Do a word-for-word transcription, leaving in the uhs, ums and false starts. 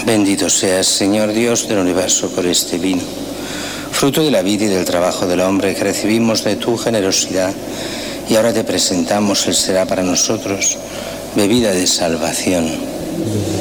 Bendito seas, Señor Dios del universo, por este vino, fruto de la vida y del trabajo del hombre que recibimos de tu generosidad, y ahora te presentamos, Él será para nosotros bebida de salvación.